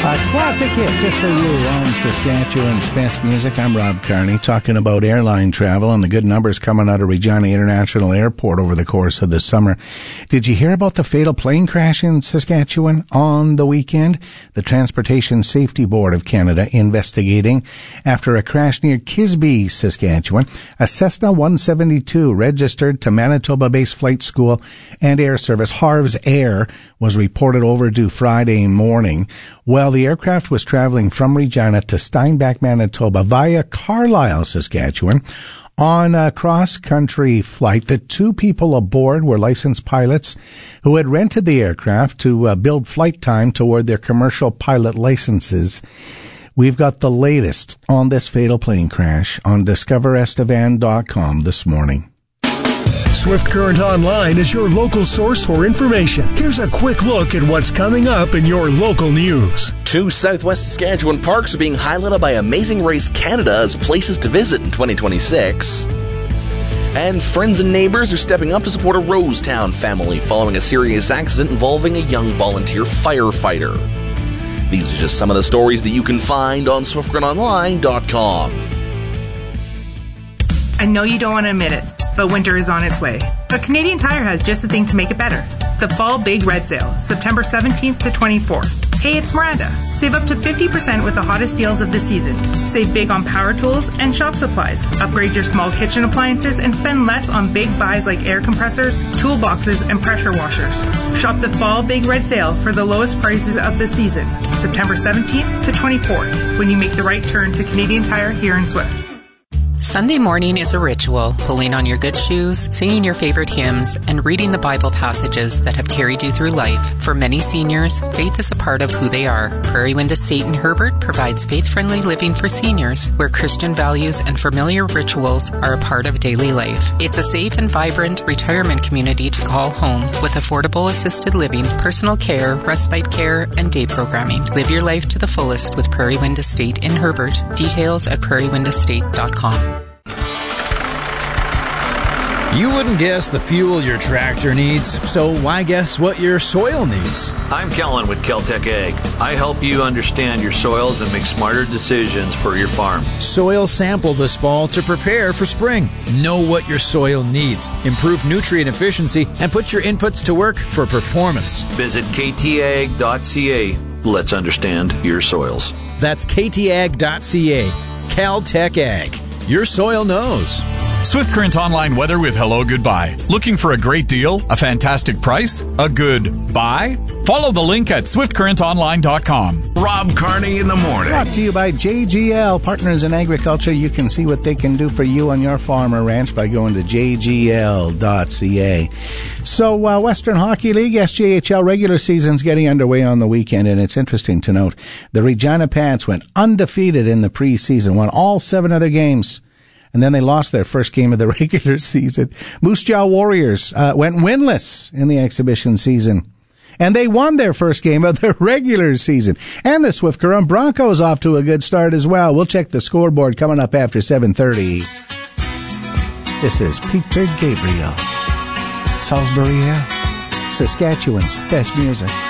Classic hit just for you on Saskatchewan's Best Music. I'm Rob Carney, talking about airline travel and the good numbers coming out of Regina International Airport over the course of the summer. Did you hear about the fatal plane crash in Saskatchewan on the weekend? The Transportation Safety Board of Canada investigating after a crash near Kisby, Saskatchewan. A Cessna 172 registered to Manitoba-based flight school and air service Harv's Air was reported overdue Friday morning. Well, the aircraft was traveling from Regina to Steinbach, Manitoba via Carlisle, Saskatchewan. On a cross-country flight, the two people aboard were licensed pilots who had rented the aircraft to build flight time toward their commercial pilot licenses. We've got the latest on this fatal plane crash on DiscoverEstevan.com this morning. Swift Current Online is your local source for information. Here's a quick look at what's coming up in your local news. 2 Southwest Saskatchewan parks are being highlighted by Amazing Race Canada as places to visit in 2026. And friends and neighbors are stepping up to support a Rosetown family following a serious accident involving a young volunteer firefighter. These are just some of the stories that you can find on SwiftCurrentOnline.com. I know you don't want to admit it, but winter is on its way. But Canadian Tire has just the thing to make it better. The Fall Big Red Sale, September 17th to 24th. Hey, it's Miranda. Save up to 50% with the hottest deals of the season. Save big on power tools and shop supplies. Upgrade your small kitchen appliances and spend less on big buys like air compressors, toolboxes, and pressure washers. Shop the Fall Big Red Sale for the lowest prices of the season, September 17th to 24th, when you make the right turn to Canadian Tire here in Swift. Sunday morning is a ritual, pulling on your good shoes, singing your favorite hymns, and reading the Bible passages that have carried you through life. For many seniors, faith is a part of who they are. Prairie Wind Estate in Herbert provides faith-friendly living for seniors, where Christian values and familiar rituals are a part of daily life. It's a safe and vibrant retirement community to call home, with affordable assisted living, personal care, respite care, and day programming. Live your life to the fullest with Prairie Wind Estate in Herbert. Details at prairiewindestate.com. You wouldn't guess the fuel your tractor needs, so why guess what your soil needs? I'm Kellen with Kel-Tec Ag. I help you understand your soils and make smarter decisions for your farm. Soil sample this fall to prepare for spring. Know what your soil needs, improve nutrient efficiency, and put your inputs to work for performance. Visit ktag.ca. Let's understand your soils. That's ktag.ca. Cal-Tec Ag. Your soil knows. Swift Current Online weather with Hello Goodbye. Looking for a great deal? A fantastic price? A good buy? Follow the link at SwiftCurrentOnline.com. Rob Carney in the morning. Brought to you by JGL, Partners in Agriculture. You can see what they can do for you on your farm or ranch by going to jgl.ca. So, Western Hockey League, SJHL regular season's getting underway on the weekend, and it's interesting to note the Regina Pats went undefeated in the preseason, won all 7 other games. And then they lost their first game of the regular season. Moose Jaw Warriors went winless in the exhibition season. And they won their first game of the regular season. And the Swift Current Broncos off to a good start as well. We'll check the scoreboard coming up after 7:30. This is Peter Gabriel. Salisbury, Saskatchewan's best music.